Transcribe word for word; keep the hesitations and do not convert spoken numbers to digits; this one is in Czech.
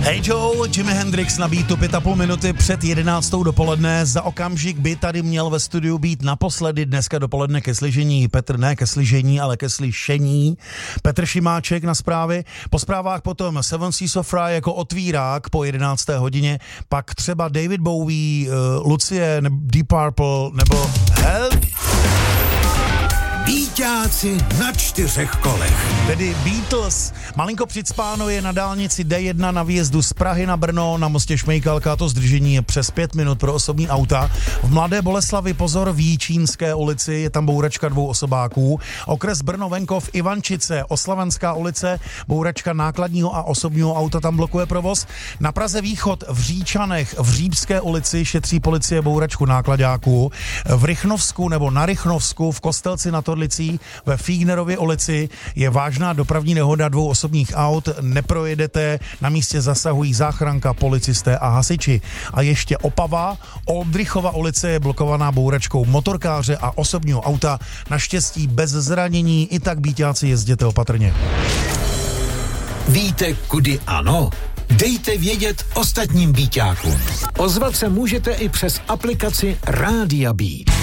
Hey Joe, Jimi Hendrix na beatu pět a půl minuty před jedenáctou dopoledne. Za okamžik by tady měl ve studiu být naposledy dneska dopoledne ke slyšení Petr, ne ke slyšení, ale ke slyšení. Petr Šimáček na zprávy. Po zprávách potom Seven Seas of Rhye jako otvírák po jedenácté hodině. Pak třeba David Bowie, uh, Lucie, ne- Deep Purple nebo Help. Bíťáci na čtyřech kolech. Tedy Beatles. Malinko přicpáno je na dálnici D jedna na výjezdu z Prahy na Brno na mostě Šmejkalka. To zdržení je přes pět minut pro osobní auta. V Mladé Boleslavi pozor v Jíčínské ulici, je tam bouračka dvou osobáků. Okres Brno venkov Ivančice, Oslavenská ulice, bouračka nákladního a osobního auta tam blokuje provoz. Na Praze východ v Říčanech v Řípské ulici šetří policie bouračku nákladáků. V Rychnovsku nebo na Rychnovsku v Kostelci na Torlicí ve Fígnerově ulici je vážná dopravní nehoda dvou osobních aut, neprojedete, na místě zasahují záchranka, policisté a hasiči. A ještě Opava, Oldřichova ulice je blokovaná bouračkou motorkáře a osobního auta, naštěstí bez zranění, i tak bíťáci jezděte opatrně. Víte, kudy ano? Dejte vědět ostatním bíťákům. Ozvat se můžete i přes aplikaci Rádia Beat.